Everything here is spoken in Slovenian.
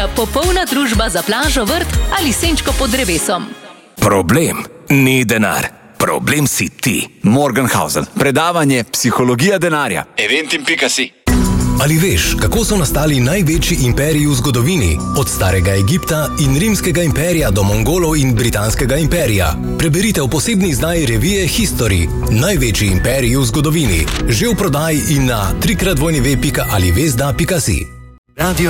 Slovenija popolna družba za plažo, vrt ali senčko pod drevesom. Problem ni denar. Problem si ti. Morgenhausen. Predavanje Psihologija denarja. Eventim.si. Ali veš, kako so nastali največji imperiji v zgodovini? Od starega Egipta in rimskega imperija do Mongolov in britanskega imperija. Preberite v posebni izdaji revije History. Največji imperiji v zgodovini. Že v prodaji in na www.alivezda.si.